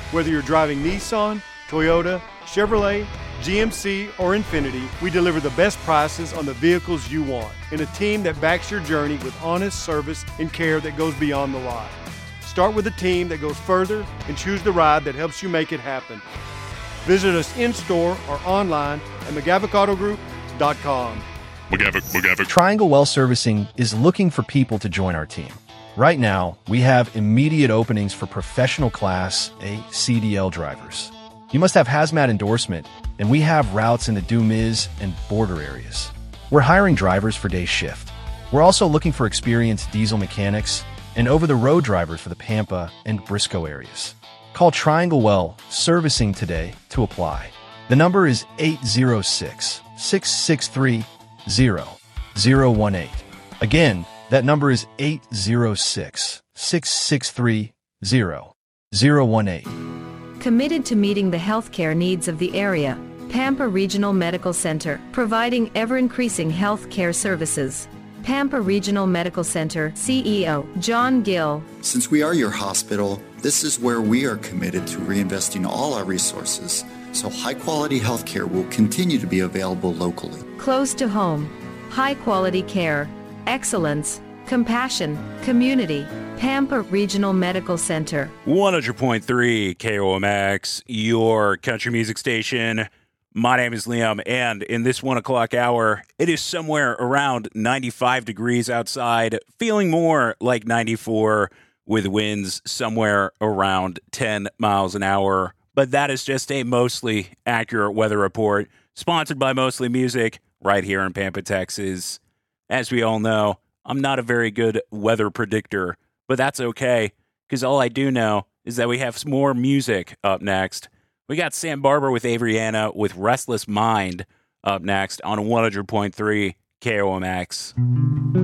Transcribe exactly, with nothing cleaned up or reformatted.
Whether you're driving Nissan, Toyota, Chevrolet, G M C, or Infiniti, we deliver the best prices on the vehicles you want and a team that backs your journey with honest service and care that goes beyond the lot. Start with a team that goes further and choose the ride that helps you make it happen. Visit us in-store or online at mcgavick auto group dot com. McGavick, McGavick. Triangle Well Servicing is looking for people to join our team. Right now, we have immediate openings for professional class A C D L drivers. You must have hazmat endorsement, and we have routes in the Dumiz and border areas. We're hiring drivers for day shift. We're also looking for experienced diesel mechanics and over-the-road drivers for the Pampa and Briscoe areas. Call Triangle Well Servicing today to apply. The number is eight zero six, six six three, zero zero one eight. Again, that number is eight zero six, six six three, zero zero one eight. Committed to meeting the healthcare needs of the area, Pampa Regional Medical Center, providing ever-increasing healthcare services. Pampa Regional Medical Center C E O John Gill. Since we are your hospital, this is where we are committed to reinvesting all our resources, so high-quality healthcare will continue to be available locally. Close to home, high-quality care, excellence, compassion, community. Pampa Regional Medical Center. one hundred point three K O M X, your country music station. My name is Liam, and in this one o'clock hour, it is somewhere around ninety-five degrees outside, feeling more like ninety-four, with winds somewhere around ten miles an hour. But that is just a mostly accurate weather report, sponsored by Mostly Music, right here in Pampa, Texas. As we all know, I'm not a very good weather predictor, but that's okay, because all I do know is that we have some more music up next. We got Sam Barber with Avriana with Restless Mind up next on one hundred point three K O M X.